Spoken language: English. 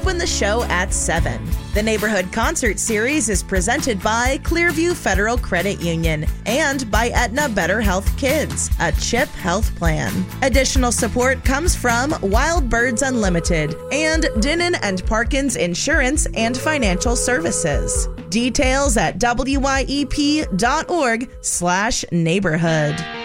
Open the show at 7. The Neighborhood Concert Series is presented by Clearview Federal Credit Union and by Aetna Better Health Kids, a CHIP health plan. Additional support comes from Wild Birds Unlimited and Dinnan and Parkins Insurance and Financial Services. Details at wyep.org/neighborhood.